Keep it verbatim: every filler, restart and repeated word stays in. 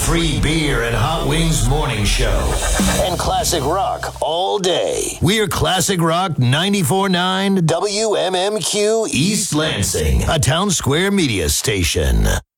free beer and hot wings morning show. And classic rock all day. We're Classic Rock ninety-four point nine W M M Q East Lansing, a Town Square media station.